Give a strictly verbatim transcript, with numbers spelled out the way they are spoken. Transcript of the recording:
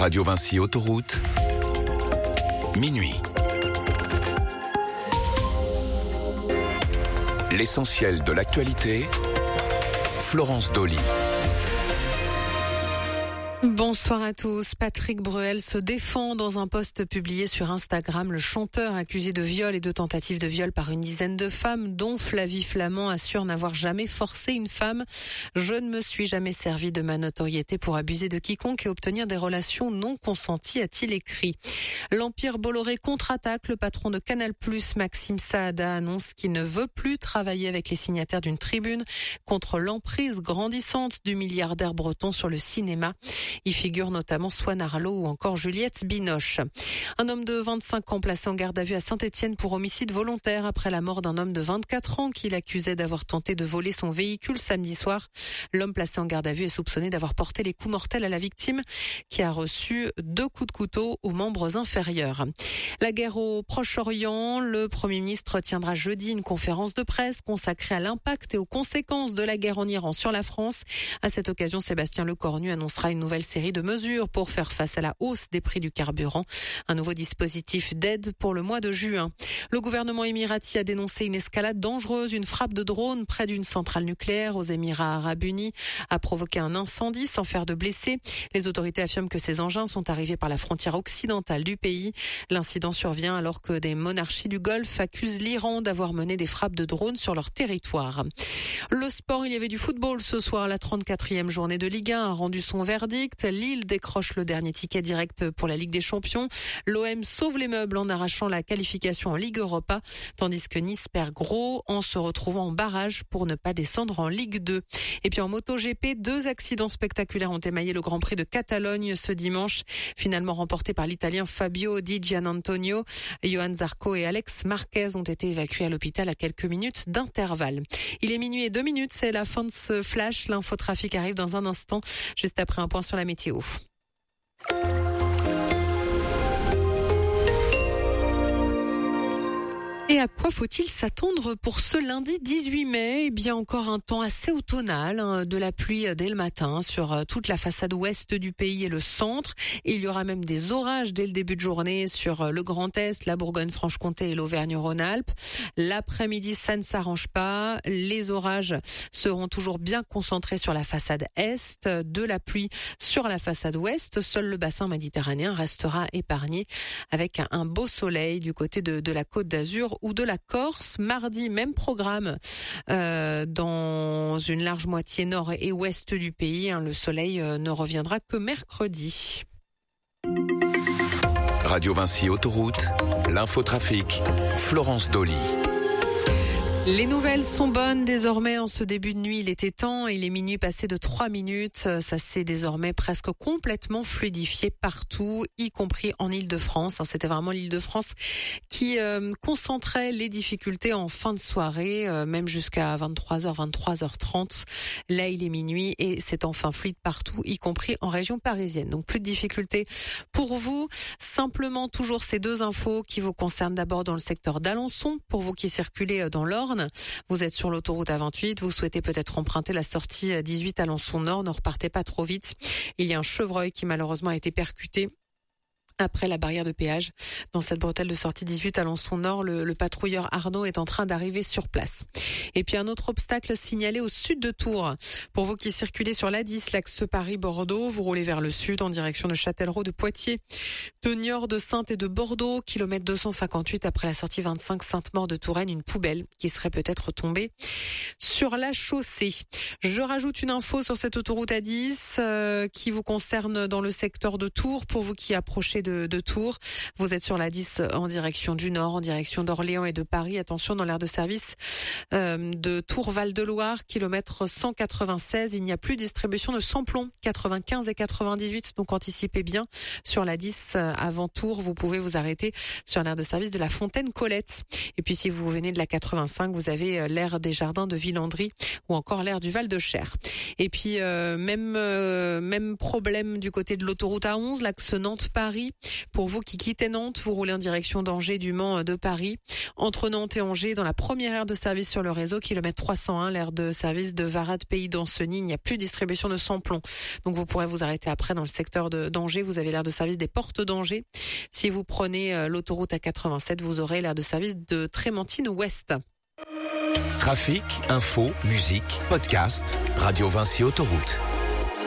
Radio Vinci Autoroute, minuit. L'essentiel de l'actualité, Florence Dolly. Bonsoir à tous. Patrick Bruel se défend dans un post publié sur Instagram. Le chanteur accusé de viol et de tentative de viol par une dizaine de femmes, dont Flavie Flament, assure n'avoir jamais forcé une femme. Je ne me suis jamais servi de ma notoriété pour abuser de quiconque et obtenir des relations non consenties, a-t-il écrit. L'Empire Bolloré contre-attaque. Le patron de Canal plus, Maxime Saada, annonce qu'il ne veut plus travailler avec les signataires d'une tribune contre l'emprise grandissante du milliardaire breton sur le cinéma. Y figurent notamment Swan Arlo ou encore Juliette Binoche. Un homme de vingt-cinq ans placé en garde à vue à Saint-Étienne pour homicide volontaire après la mort d'un homme de vingt-quatre ans qu'il accusait d'avoir tenté de voler son véhicule samedi soir. L'homme placé en garde à vue est soupçonné d'avoir porté les coups mortels à la victime qui a reçu deux coups de couteau aux membres inférieurs. La guerre au Proche-Orient, le Premier ministre tiendra jeudi une conférence de presse consacrée à l'impact et aux conséquences de la guerre en Iran sur la France. À cette occasion, Sébastien Lecornu annoncera une nouvelle série de mesures pour faire face à la hausse des prix du carburant. Un nouveau dispositif d'aide pour le mois de juin. Le gouvernement émirati a dénoncé une escalade dangereuse. Une frappe de drone près d'une centrale nucléaire aux Émirats arabes unis a provoqué un incendie sans faire de blessés. Les autorités affirment que ces engins sont arrivés par la frontière occidentale du pays. L'incident survient alors que des monarchies du Golfe accusent l'Iran d'avoir mené des frappes de drones sur leur territoire. Le sport, il y avait du football ce soir. La trente-quatrième journée de Ligue un a rendu son verdict. Lille décroche le dernier ticket direct pour la Ligue des Champions. L'O M sauve les meubles en arrachant la qualification en Ligue Europa, tandis que Nice perd gros en se retrouvant en barrage pour ne pas descendre en Ligue deux. Et puis en MotoGP, deux accidents spectaculaires ont émaillé le Grand Prix de Catalogne ce dimanche, finalement remporté par l'Italien Fabio Di Gianantonio. Johan Zarco et Alex Marquez ont été évacués à l'hôpital à quelques minutes d'intervalle. Il est minuit et deux minutes, c'est la fin de ce flash. L'infotrafic arrive dans un instant, juste après un point sur la météo. Et à quoi faut-il s'attendre pour ce lundi dix-huit mai ? Eh bien, encore un temps assez automnal, hein, de la pluie dès le matin sur toute la façade ouest du pays et le centre. Et il y aura même des orages dès le début de journée sur le Grand Est, la Bourgogne-Franche-Comté et l'Auvergne-Rhône-Alpes. L'après-midi, ça ne s'arrange pas. Les orages seront toujours bien concentrés sur la façade est, de la pluie sur la façade ouest. Seul le bassin méditerranéen restera épargné avec un beau soleil du côté de, de la Côte d'Azur ou de la Corse. Mardi, même programme euh, dans une large moitié nord et ouest du pays. Hein, le soleil euh, ne reviendra que mercredi. Radio Vinci Autoroute, l'infotrafic, Florence Dolly. Les nouvelles sont bonnes désormais en ce début de nuit. Il était temps, il est minuit passé de trois minutes. Ça s'est désormais presque complètement fluidifié partout, y compris en Île-de-France. C'était vraiment l'Île-de-France qui euh, concentrait les difficultés en fin de soirée, euh, même jusqu'à vingt-trois heures, vingt-trois heures trente. Là, il est minuit et c'est enfin fluide partout, y compris en région parisienne. Donc plus de difficultés pour vous. Simplement toujours ces deux infos qui vous concernent d'abord dans le secteur d'Alençon, pour vous qui circulez dans l'Orne. Vous êtes sur l'autoroute A vingt-huit, vous souhaitez peut-être emprunter la sortie dix-huit Alençon Nord, ne repartez pas trop vite. Il y a un chevreuil qui malheureusement a été percuté après la barrière de péage. Dans cette bretelle de sortie dix-huit Alençon Nord, le, le patrouilleur Arnaud est en train d'arriver sur place. Et puis un autre obstacle signalé au sud de Tours. Pour vous qui circulez sur l'A dix, l'axe Paris-Bordeaux, vous roulez vers le sud en direction de Châtellerault, de Poitiers, de Niort, de Saintes et de Bordeaux, kilomètre deux cent cinquante-huit après la sortie vingt-cinq Sainte-Maure de Touraine, une poubelle qui serait peut-être tombée sur la chaussée. Je rajoute une info sur cette autoroute A dix euh, qui vous concerne dans le secteur de Tours. Pour vous qui approchez de, de Tours, vous êtes sur la dix en direction du Nord, en direction d'Orléans et de Paris. Attention, dans l'aire de service euh, de Tours-Val-de-Loire, kilomètre cent quatre-vingt-seize, il n'y a plus distribution de samplons quatre-vingt-quinze et quatre-vingt-dix-huit, donc anticipez bien sur la dix euh, avant Tours. Vous pouvez vous arrêter sur l'aire de service de la Fontaine-Colette. Et puis si vous venez de la quatre-vingt-cinq, vous avez l'aire des Jardins de Villandry ou encore l'aire du Val-de-Cher. Et puis euh, même euh, même problème du côté de l'autoroute A onze, l'axe Nantes-Paris. Paris. Pour vous qui quittez Nantes, vous roulez en direction d'Angers, du Mans, de Paris. Entre Nantes et Angers, dans la première aire de service sur le réseau, kilomètre trois cent un, l'aire de service de Varade Pays d'Ancenis, il n'y a plus de distribution de samplon. Donc vous pourrez vous arrêter après dans le secteur de d'Angers. Vous avez l'aire de service des Portes d'Angers. Si vous prenez l'autoroute A quatre-vingt-sept, vous aurez l'aire de service de Trémentine Ouest. Trafic, info, musique, podcast, Radio Vinci Autoroute.